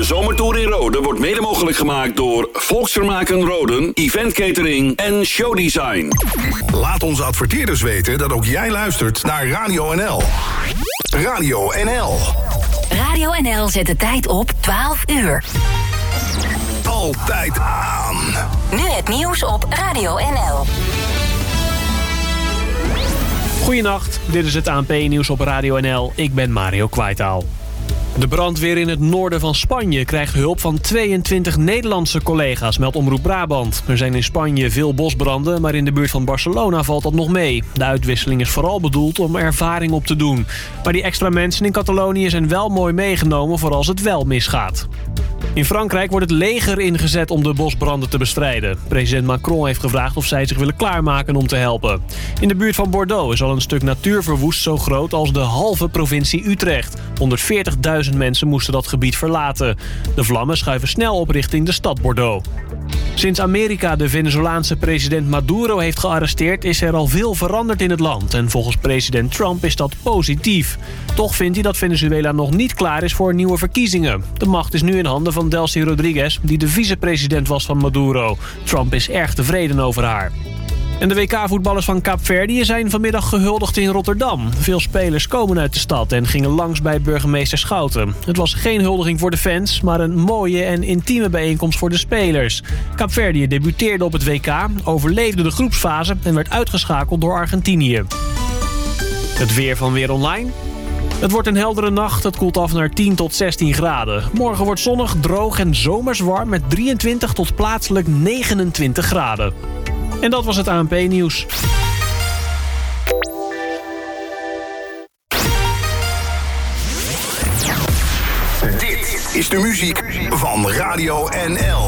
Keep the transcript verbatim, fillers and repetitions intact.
De Zomertour in Rode wordt mede mogelijk gemaakt door Volksvermaken Roden, Event Catering en Showdesign. Laat onze adverteerders weten dat ook jij luistert naar Radio N L. Radio N L. Radio N L zet de tijd op twaalf uur. Altijd aan. Nu het nieuws op Radio N L. Goedenacht, dit is het A N P-nieuws op Radio N L. Ik ben Mario Kwaitaal. De brandweer in het noorden van Spanje krijgt hulp van tweeëntwintig Nederlandse collega's, meldt Omroep Brabant. Er zijn in Spanje veel bosbranden, maar in de buurt van Barcelona valt dat nog mee. De uitwisseling is vooral bedoeld om ervaring op te doen. Maar die extra mensen in Catalonië zijn wel mooi meegenomen voor als het wel misgaat. In Frankrijk wordt het leger ingezet om de bosbranden te bestrijden. President Macron heeft gevraagd of zij zich willen klaarmaken om te helpen. In de buurt van Bordeaux is al een stuk natuur verwoest zo groot als de halve provincie Utrecht. honderdveertigduizend mensen moesten dat gebied verlaten. De vlammen schuiven snel op richting de stad Bordeaux. Sinds Amerika de Venezolaanse president Maduro heeft gearresteerd, is er al veel veranderd in het land. En volgens president Trump is dat positief. Toch vindt hij dat Venezuela nog niet klaar is voor nieuwe verkiezingen. De macht is nu in handen van Delcy Rodriguez, die de vicepresident was van Maduro. Trump is erg tevreden over haar. En de W K-voetballers van Kaapverdië zijn vanmiddag gehuldigd in Rotterdam. Veel spelers komen uit de stad en gingen langs bij burgemeester Schouten. Het was geen huldiging voor de fans, maar een mooie en intieme bijeenkomst voor de spelers. Kaapverdië debuteerde op het W K, overleefde de groepsfase en werd uitgeschakeld door Argentinië. Het weer van Weer Online. Het wordt een heldere nacht, het koelt af naar tien tot zestien graden. Morgen wordt zonnig, droog en zomers warm met drieëntwintig tot plaatselijk negenentwintig graden. En dat was het A N P-nieuws. Dit is de muziek van Radio N L.